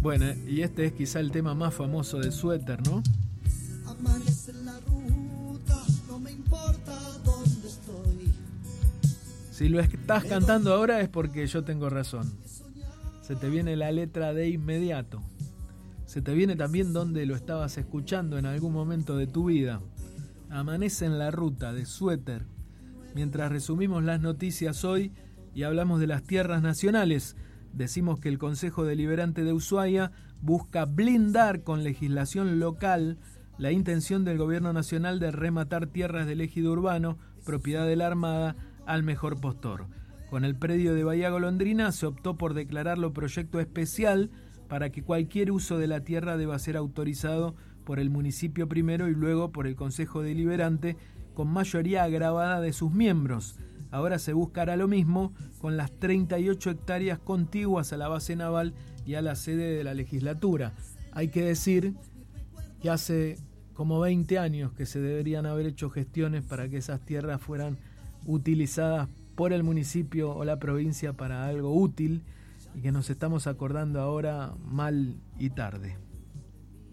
Bueno, y este es quizá el tema más famoso de Suéter, ¿no? Amanece en la ruta, no me importa dónde estoy. Si lo estás cantando ahora es porque yo tengo razón. Se te viene la letra de inmediato. Se te viene también donde lo estabas escuchando en algún momento de tu vida. Amanece en la ruta de Suéter. Mientras resumimos las noticias hoy y hablamos de las tierras nacionales, decimos que el Consejo Deliberante de Ushuaia busca blindar con legislación local la intención del Gobierno Nacional de rematar tierras del ejido urbano, propiedad de la Armada, al mejor postor. Con el predio de Bahía Golondrina se optó por declararlo proyecto especial para que cualquier uso de la tierra deba ser autorizado por el municipio primero y luego por el Consejo Deliberante con mayoría agravada de sus miembros. Ahora se buscará lo mismo con las 38 hectáreas contiguas a la base naval y a la sede de la legislatura. Hay que decir que hace como 20 años que se deberían haber hecho gestiones para que esas tierras fueran utilizadas por el municipio o la provincia para algo útil y que nos estamos acordando ahora mal y tarde.